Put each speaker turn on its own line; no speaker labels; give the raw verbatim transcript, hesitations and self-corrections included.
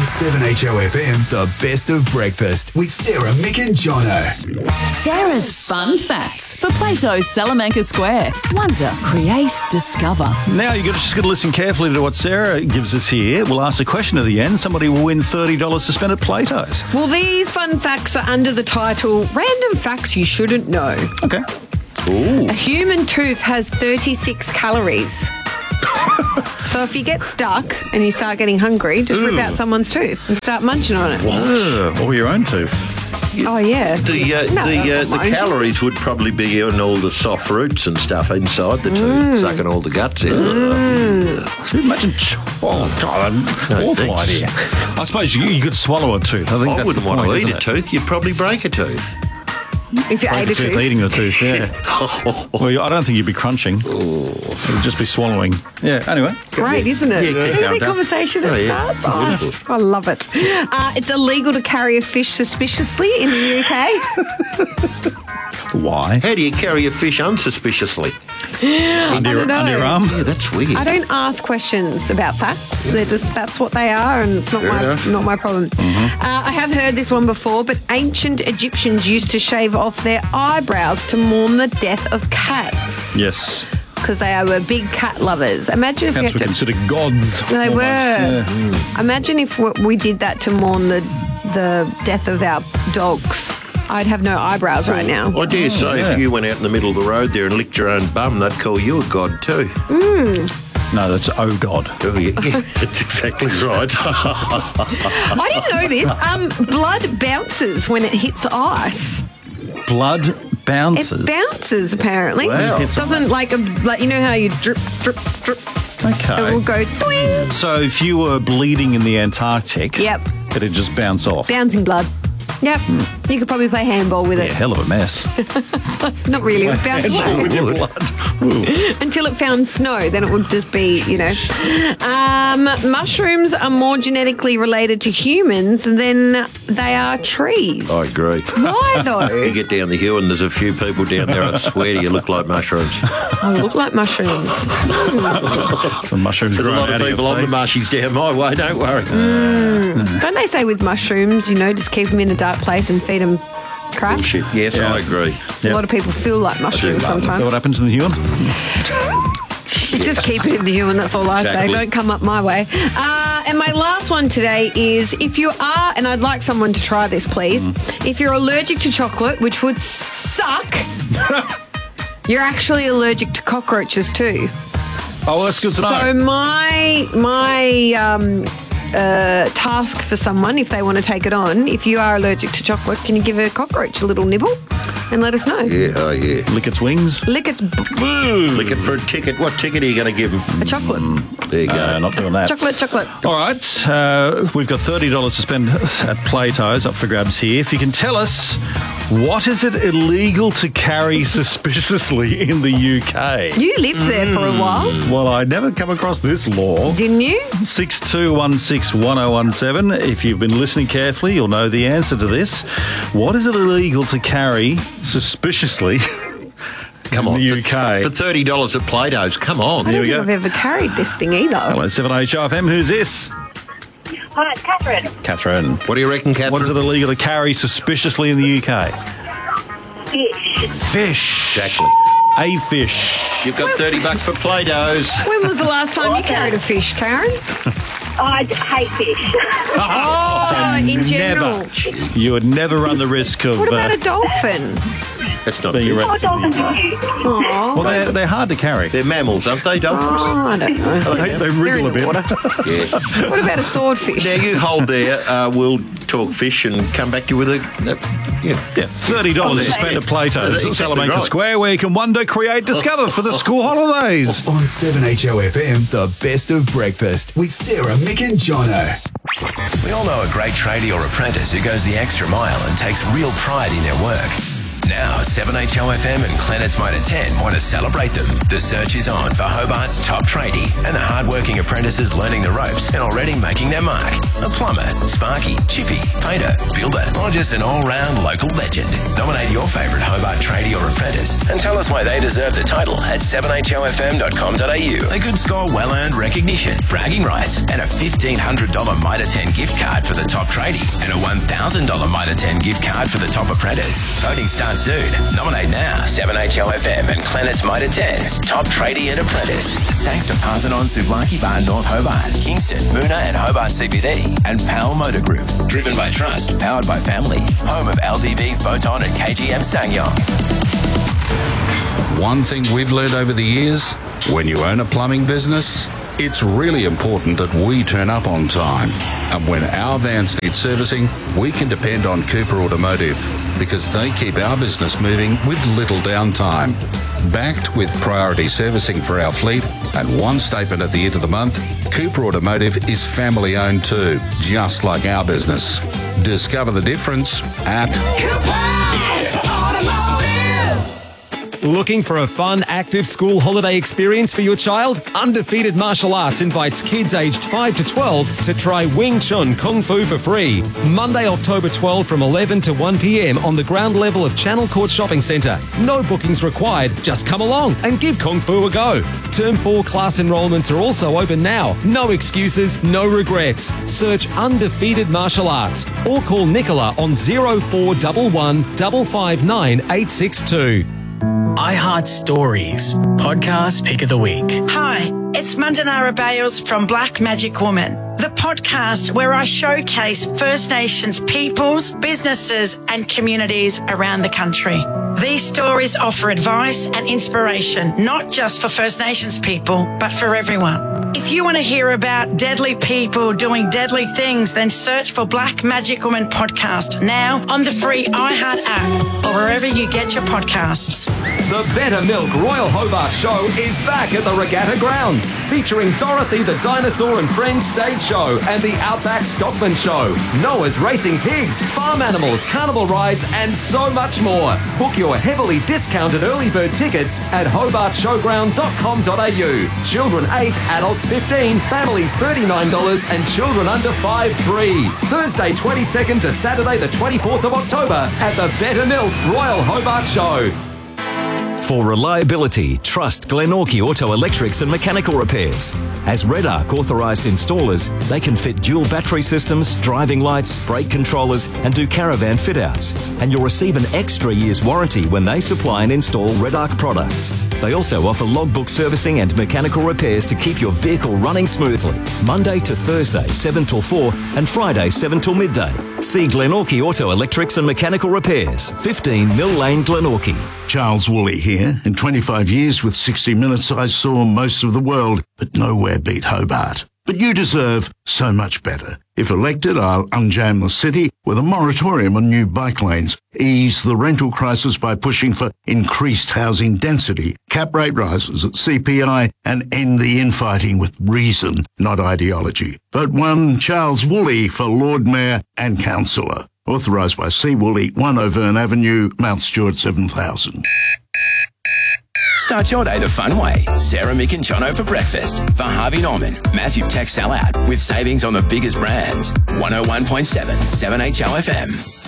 seven H O F M, the best of breakfast with Sarah, Mick and Jono.
Sarah's fun facts for Plato's Salamanca Square. Wonder, create, discover.
Now you're just going to listen carefully to what Sarah gives us here. We'll ask a question at the end. Somebody will win thirty dollars to spend at Plato's.
Well, these fun facts are under the title Random Facts You Shouldn't Know.
Okay.
Ooh.
A human tooth has thirty-six calories. So if you get stuck and you start getting hungry, just rip out someone's tooth and start munching on it.
Ugh, or your own tooth.
Oh, yeah.
The uh,
No,
the uh,
not
the
mine.
calories would probably be in all the soft roots and stuff inside the tooth,
Mm.
sucking all the guts out.
Can you imagine? Oh, God, an
No,
awful
thanks.
idea. I suppose you, you could swallow a tooth. I think
I
that's
wouldn't
the
want
point,
to eat
isn't
a
it?
tooth. You'd probably break a tooth.
If you
Break
ate
a
a
tooth
tooth.
eating the tooth, yeah. Well, I don't think you'd be crunching. You'd just be swallowing. Yeah, anyway.
Great, isn't it?
Yeah, yeah,
See
yeah,
the
yeah.
conversation that
Oh, yeah.
starts? Oh, I love it. Uh, it's illegal to carry a fish suspiciously in the U K.
Why?
How do you carry a fish unsuspiciously?
Under, your,
don't know.
under your arm?
Yeah, that's weird.
I don't ask questions about facts. They're just that's what they are, and it's not
Fair
my
enough.
not my problem. Uh, I have heard this one before, but ancient Egyptians used to shave off their eyebrows to mourn the death of cats
Yes.
because they were big cat lovers. Imagine if
Cats
we
were
had to.
considered gods.
They
almost.
were.
Yeah.
Imagine if we- we did that to mourn the the death of our dogs. I'd have no eyebrows right now.
I dare say
yeah.
if you went out in the middle of the road there and licked your own bum, they'd call you a god too.
No, that's oh God.
Oh, yeah, yeah, that's exactly right.
I didn't know this. Um, blood bounces when it hits ice.
Blood
It
bounces.
bounces apparently.
Wow.
It doesn't like a like you know how you drip drip drip.
Okay.
It will go twing.
So if you were bleeding in the Antarctic,
Yep.
it'd just bounce off.
Bouncing blood. Yep. You could probably play handball with
Yeah,
it.
hell of a mess.
Not really. It would bounce away.
With your blood. Ooh.
Until it found snow, then it would just be, you know. Um, mushrooms are more genetically related to humans than they are trees.
I agree.
Why
You
though?
get down the hill and there's a few people down there, I swear to you, look like mushrooms.
I look like mushrooms.
Some mushrooms
There's a
growing
lot of
out
people
your
on the
face.
mushies down my way, don't worry.
Don't they say with mushrooms, you know, just keep them in a dark place and feed them crap?
Bullshit. Yes,
Yeah.
I agree.
A lot of people feel like mushrooms
Is
sometimes.
that what happens in the human?
Just keep it in the human, that's all I say.
Exactly.
Don't come up my way. Uh, and my last one today is if you are, and I'd like someone to try this, please. If you're allergic to chocolate, which would suck, you're actually allergic to cockroaches too.
Oh, that's good to
So
know.
my my um, uh, task for someone, if they want to take it on, if you are allergic to chocolate, can you give a cockroach a little nibble and let us know?
Yeah, oh yeah.
Lick its wings.
Lick its b-
Looking for a ticket. What ticket are you going to give them?
a chocolate.
There you go.
Uh, not doing that.
Chocolate, chocolate.
All right, uh, we've got thirty dollars to spend at Plato's up for grabs here. If you can tell us, what is it illegal to carry suspiciously in the U K?
You lived there for a while,
Well, I never come across this law.
didn't you?
six two one six one oh one seven. If you've been listening carefully, you'll know the answer to this. What is it illegal to carry suspiciously
Come
in
on.
the U K?
For thirty dollars at Plato's, come on.
I don't
we
think
go.
I've ever carried this thing either.
Hello, seven H O F M. Who's this?
Hi, it's Catherine.
Catherine.
What do you reckon, Catherine?
What is it illegal to carry suspiciously in the U K?
Fish.
Fish.
Exactly.
A fish.
You've got thirty bucks for Plato's.
When was the last time you carried a fish, Karen?
I d- hate fish.
Oh, in general.
Never. You would never run the risk of
What about
uh,
a dolphin?
That's not
being
good.
Oh,
arrested.
dolphins are cute.
Oh,
Well, they're, they're hard to carry.
They're mammals, aren't they, dolphins?
I don't know.
They, they
They're
wriggle
in
a
the
bit.
water.
Yeah.
What about a swordfish?
Now you hold there. Uh, we'll talk fish and come back to you with a. Uh, yeah.
Yeah, thirty dollars to spend at Plato's
Exactly
at Salamanca
right.
Square, where you can wonder, create, discover for the school holidays.
On seven H O F M, the best of breakfast with Sarah, Mick and Jono.
We all know a great tradie or apprentice who goes the extra mile and takes real pride in their work. Now, seven H O F M and Clennett's Motor ten want to celebrate them. The search is on for Hobart's top tradie and the hard-working apprentices learning the ropes and already making their mark. A plumber, sparky, chippy, painter, builder, or just an all-round local legend. Nominate your favourite Hobart tradie or apprentice and tell us why they deserve the title at seven H O F M dot com dot a u. They could score well-earned recognition, bragging rights, and a fifteen hundred dollars Mitre ten gift card for the top tradie and a one thousand dollars Mitre ten gift card for the top apprentice. Voting starts soon. Nominate now. seven H O F M and Clennett's Mitre ten's top tradie and apprentice. Thanks to Parthenon Souvlaki Bar North Hobart, Kingston, Moona and Hobart C B D, and Powell Motor Group. Driven by trust, powered by family. Home of L D V, Photon and K G M Sangyong.
One thing we've learned over the years, when you own a plumbing business, it's really important that we turn up on time. And when our vans need servicing, we can depend on Cooper Automotive because they keep our business moving with little downtime. Backed with priority servicing for our fleet and one statement at the end of the month, Cooper Automotive is family owned too, just like our business. Discover the difference at Cooper Automotive.
Looking for a fun, active school holiday experience for your child? Undefeated Martial Arts invites kids aged five to twelve to try Wing Chun Kung Fu for free. Monday, October twelfth from eleven to one p m on the ground level of Channel Court Shopping Centre. No bookings required, just come along and give Kung Fu a go. Term four class enrolments are also open now. No excuses, no regrets. Search Undefeated Martial Arts or call Nicola on zero four one one, five five nine, eight six two.
iHeart Stories, podcast pick of the week.
Hi, it's Mandanara Bales from Black Magic Woman, the podcast where I showcase First Nations peoples, businesses and communities around the country. These stories offer advice and inspiration, not just for First Nations people, but for everyone. If you want to hear about deadly people doing deadly things, then search for Black Magic Woman podcast now on the free iHeart app or wherever you get your podcasts.
The Better Milk Royal Hobart Show is back at the Regatta Grounds, featuring Dorothy the Dinosaur and Friends stage show and the Outback Stockman Show, Noah's Racing Pigs, farm animals, carnival rides and so much more. Book your heavily discounted early bird tickets at hobart showground dot com dot a u. Children eight, adults fifteen, families thirty-nine dollars and children under five free. Thursday twenty-second to Saturday the twenty-fourth of October at the Better Milk Royal Hobart Show.
For reliability, trust Glenorchy Auto Electrics and Mechanical Repairs. As Red Arc authorised installers, they can fit dual battery systems, driving lights, brake controllers and do caravan fit-outs. And you'll receive an extra year's warranty when they supply and install Red Arc products. They also offer logbook servicing and mechanical repairs to keep your vehicle running smoothly. Monday to Thursday, seven till four and Friday, seven till midday. See Glenorchy Auto Electrics and Mechanical Repairs, fifteen Mill Lane, Glenorchy.
Charles Woolley here. In twenty-five years with sixty minutes, I saw most of the world, but nowhere beat Hobart. But you deserve so much better. If elected, I'll unjam the city with a moratorium on new bike lanes, ease the rental crisis by pushing for increased housing density, cap rate rises at C P I, and end the infighting with reason, not ideology. Vote one Charles Woolley for Lord Mayor and Councillor. Authorised by C. Woolley, one O'Verne Avenue, Mount Stewart, seven thousand.
Start your day the fun way. Sarah, Mick and Jono for breakfast. For Harvey Norman, massive tech sellout with savings on the biggest brands. one oh one point seven, seven H O F M.